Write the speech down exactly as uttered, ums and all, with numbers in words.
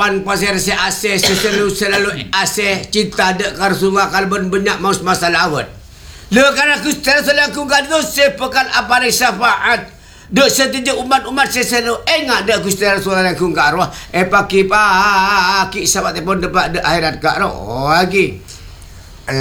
pan pasir si asih selalu selalu asih cinta dek Rasulullah kalban banyak maus masalah awat. Le kana Gusti Rasul aku gado sepekan apa syafaat. Dek setiap umat-umat selalu engat dek Gusti Rasul aku ka arwah. Eh paki paki sahabat pun dapat dek akhirat ka arwah lagi.